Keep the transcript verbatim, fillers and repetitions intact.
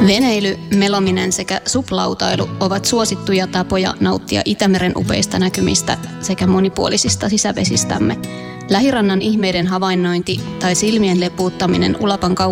Veneily, melominen sekä suplautailu ovat suosittuja tapoja nauttia Itämeren upeista näkymistä sekä monipuolisista sisävesistämme. Lähirannan ihmeiden havainnointi tai silmien lepuuttaminen Ulapan